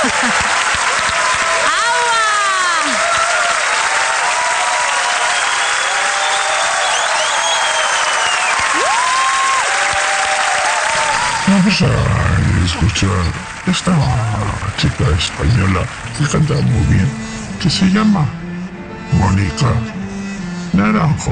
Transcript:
Vamos a escuchar esta chica española que canta muy bien, que se llama Mónica Naranjo.